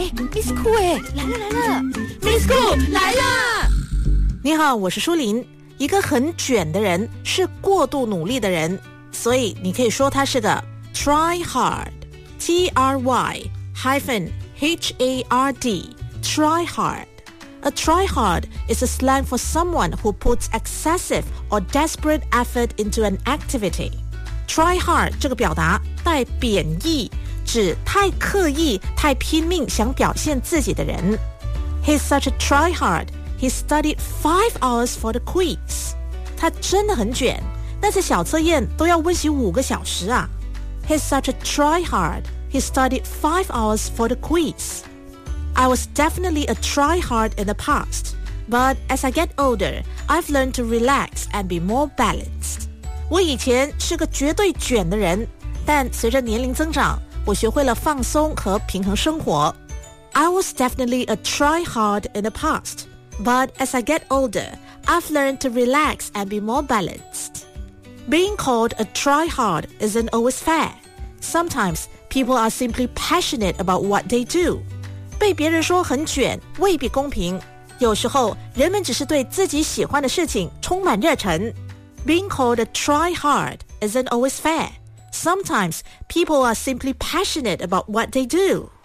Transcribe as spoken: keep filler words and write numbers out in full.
哎 ，Miss Cool 哎，来了来了 ，Miss Cool 来啦！ 你好，我是舒琳。一个很卷的人是过度努力的人，所以你可以说他是个 try hard，T R Y hyphen H A R D，try hard。A tryhard is a slang for someone who puts excessive or desperate effort into an activity. Try hard 这个表达带贬义，指太刻意、太拼命想表现自己的人。He's such a tryhard. He studied five hours for the quiz. 他真的很卷，那次小测验都要温习五个小时啊。He's such a tryhard. He studied five hours for the quiz.I was definitely a tryhard in the past, but as I get older, I've learned to relax and be more balanced. 我以前是个绝对卷的人，但随着年龄增长，我学会了放松和平衡生活。I was definitely a tryhard in the past, but as I get older, I've learned to relax and be more balanced. Being called a tryhard isn't always fair. Sometimes people are simply passionate about what they do.被别人说很卷未必公平，有时候人们只是对自己喜欢的事情充满热忱。Being called a try-hard isn't always fair. Sometimes people are simply passionate about what they do.